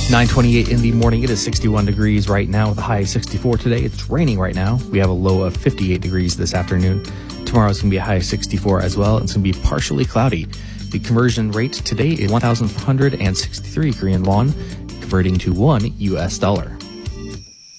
9:28 in the morning. It is 61 degrees right now with a high of 64 today. It's raining right now. We have a low of 58 degrees this afternoon. Tomorrow's going to be a high of 64 as well. It's going to be partially cloudy. The conversion rate today is 1,463 Korean won, converting to 1 US dollar.